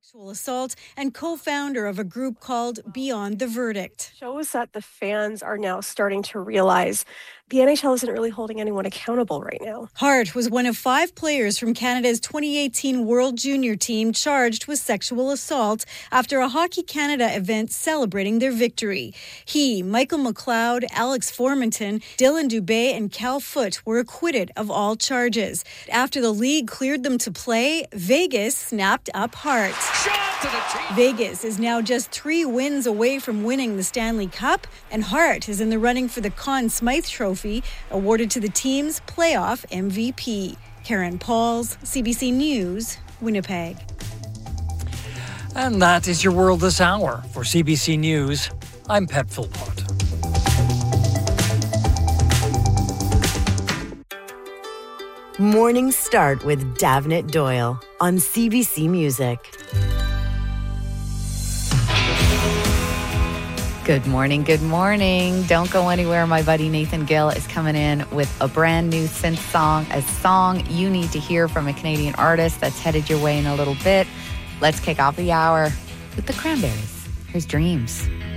Sexual assault and co-founder of a group called Beyond the Verdict. Shows that the fans are now starting to realize the NHL isn't really holding anyone accountable right now. Hart was one of 5 players from Canada's 2018 World Junior team charged with sexual assault after a Hockey Canada event celebrating their victory. He, Michael McLeod, Alex Formanton, Dylan Dubé, and Cal Foote were acquitted of all charges. After the league cleared them to play, Vegas snapped up Hart. Vegas is now just 3 wins away from winning the Stanley Cup, and Hart is in the running for the Conn Smythe Trophy, awarded to the team's playoff MVP. Karen Pauls, CBC News, Winnipeg. And that is your World This Hour. For CBC News, I'm Pep Philpott. Mornings start with Davnit Doyle on CBC Music. Good morning, good morning. Don't go anywhere. My buddy Nathan Gill is coming in with a brand new synth song, a song you need to hear from a Canadian artist that's headed your way in a little bit. Let's kick off the hour with the Cranberries. Here's Dreams.